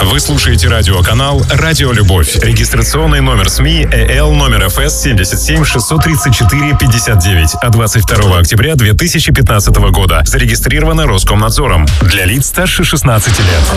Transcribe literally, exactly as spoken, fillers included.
Вы слушаете радиоканал «Радио Любовь». Регистрационный номер СМИ ЭЛ номер ФС семьдесят семь шестьсот тридцать четыре пятьдесят девять. А двадцать второго октября две тысячи пятнадцатого года зарегистрировано Роскомнадзором. Для лиц старше шестнадцати лет.